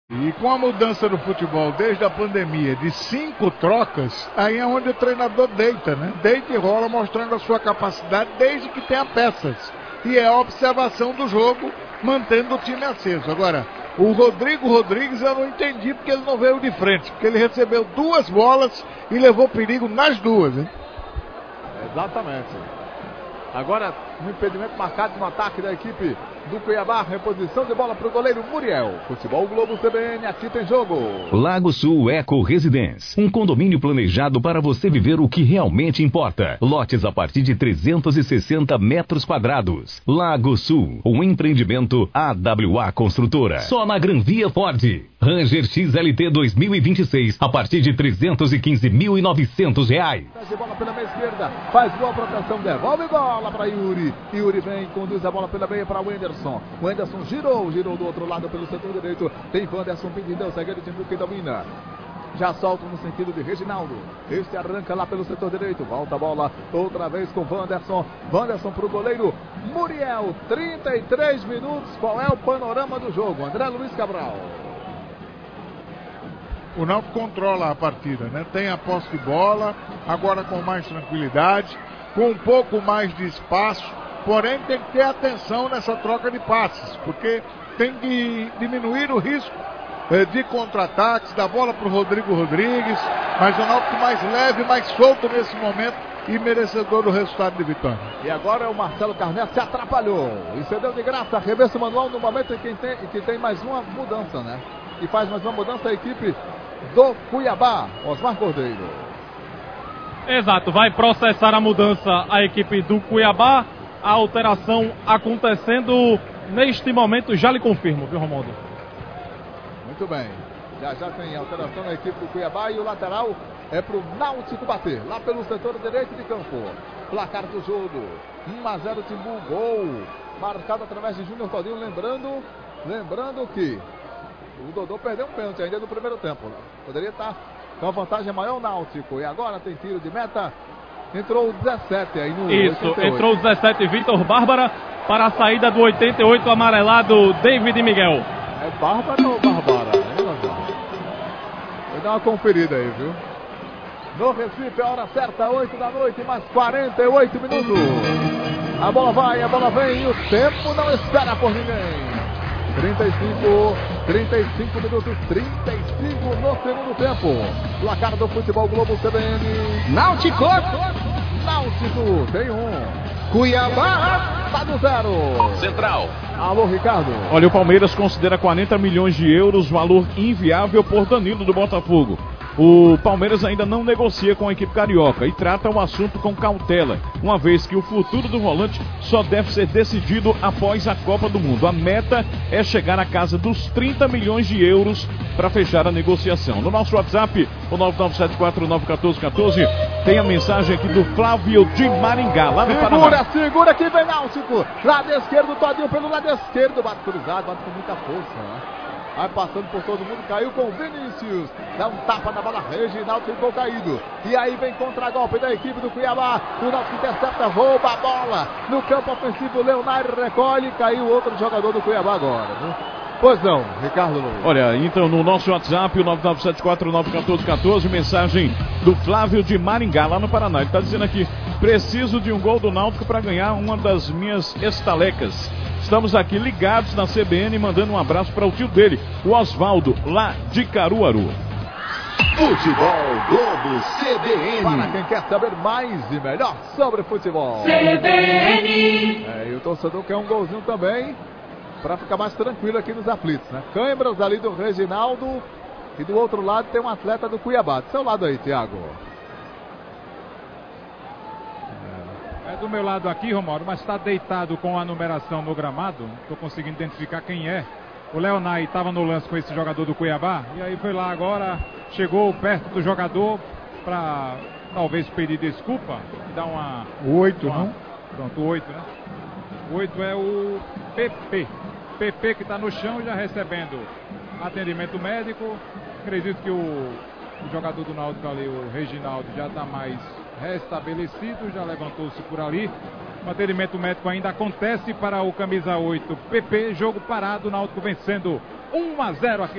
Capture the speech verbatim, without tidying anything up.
E com a mudança do futebol desde a pandemia de cinco trocas, aí é onde o treinador deita, né? Deita e rola mostrando a sua capacidade desde que tenha peças. E é a observação do jogo, mantendo o time aceso. Agora, o Rodrigo Rodrigues eu não entendi porque ele não veio de frente, porque ele recebeu duas bolas e levou perigo nas duas, hein? Exatamente. Agora, um impedimento marcado no ataque da equipe do Cuiabá, reposição de bola para o goleiro Muriel. Futebol Globo C B N, aqui tem jogo. Lago Sul Eco Residence, um condomínio planejado para você viver o que realmente importa. Lotes a partir de trezentos e sessenta metros quadrados. Lago Sul, um empreendimento A W A Construtora. Só na Gran Via Ford. Ranger X L T dois mil e vinte e seis, a partir de trezentos e quinze mil e novecentos reais. Faz de bola pela meia esquerda, faz boa proteção, devolve bola para Yuri. Yuri vem, conduz a bola pela meia para o Anderson. O Anderson girou, girou do outro lado pelo setor direito. Tem Wanderson pedindo, o zagueiro de que domina. Já solta no sentido de Reginaldo. Este arranca lá pelo setor direito. Volta a bola outra vez com Wanderson. Wanderson para o goleiro Muriel. trinta e três minutos. Qual é o panorama do jogo? André Luiz Cabral. O Náutico controla a partida, né? Tem a posse de bola, agora com mais tranquilidade, com um pouco mais de espaço, porém tem que ter atenção nessa troca de passes, porque tem que diminuir o risco eh, de contra-ataques, da bola para o Rodrigo Rodrigues, mas o Náutico mais leve, mais solto nesse momento e merecedor do resultado de vitória. E agora o Marcelo Carnet se atrapalhou e cedeu de graça, arremesso manual no momento em que tem, em que tem mais uma mudança, né? E faz mais uma mudança a equipe do Cuiabá, Osmar Cordeiro. Exato, vai processar a mudança a equipe do Cuiabá. A alteração acontecendo neste momento, já lhe confirmo, viu, Romualdo? Muito bem, já já tem alteração na equipe do Cuiabá e o lateral é para o Náutico bater, lá pelo setor direito de campo. Placar do jogo, um a zero Timbu, gol, marcado através de Júnior Todinho, lembrando, lembrando que o Dodô perdeu um pênalti ainda no primeiro tempo, né? Poderia estar com a vantagem maior o Náutico, e agora tem tiro de meta. Entrou o dezessete aí no Isso, oitenta e oito. entrou o dezessete, Vitor Bárbara, para a saída do oitenta e oito, amarelado David Miguel. É Bárbara ou Bárbara? Vou dar uma conferida aí, viu? No Recife, a hora certa, oito da noite, mais quarenta e oito minutos. A bola vai, a bola vem e o tempo não espera por ninguém. trinta e cinco, trinta e cinco minutos, trinta e cinco no segundo tempo. Placar do Futebol Globo C B N. Náutico! Náutico tem um. Cuiabá tá no zero. Central. Alô, Ricardo. Olha, o Palmeiras considera quarenta milhões de euros valor inviável por Danilo do Botafogo. O Palmeiras ainda não negocia com a equipe carioca e trata o assunto com cautela, uma vez que o futuro do volante só deve ser decidido após a Copa do Mundo. A meta é chegar à casa dos trinta milhões de euros para fechar a negociação. No nosso WhatsApp, o nove nove sete quatro nove um quatro um quatro, tem a mensagem aqui do Flávio de Maringá, lá no Paraná. Segura, segura que vem Náutico. Lado esquerdo, Todinho pelo lado esquerdo, bate cruzado, bate com muita força, né? Vai passando por todo mundo, caiu com o Vinícius. Dá um tapa na bola, Reginaldo ficou caído. E aí vem contra-golpe da equipe do Cuiabá. O Náutico intercepta, rouba a bola. No campo ofensivo, Leonardo recolhe. Caiu outro jogador do Cuiabá agora, viu? Pois não, Ricardo Luiz. Olha, então no nosso WhatsApp, o nove nove sete quatro nove um quatro um quatro, mensagem do Flávio de Maringá, lá no Paraná. Ele está dizendo aqui, preciso de um gol do Náutico para ganhar uma das minhas estalecas. Estamos aqui ligados na C B N, mandando um abraço para o tio dele, o Oswaldo, lá de Caruaru. Futebol Globo C B N. Para quem quer saber mais e melhor sobre futebol. C B N. É, e o torcedor quer um golzinho também, para ficar mais tranquilo aqui nos aflitos, né? Câimbras ali do Reginaldo e do outro lado tem um atleta do Cuiabá. Do seu lado aí, Thiago. É do meu lado aqui, Romário, mas está deitado com a numeração no gramado. Não estou conseguindo identificar quem é. O Leonai estava no lance com esse jogador do Cuiabá. E aí foi lá agora, chegou perto do jogador para talvez pedir desculpa e dar uma... O oito, uma, não? Pronto, o oito, né? O oito é o P P. P P que está no chão já recebendo atendimento médico. Acredito que o, o jogador do Náutico ali, o Reginaldo, já está mais restabelecido, já levantou-se por ali. O atendimento médico ainda acontece para o camisa oito P P, jogo parado, Náutico vencendo um a zero aqui.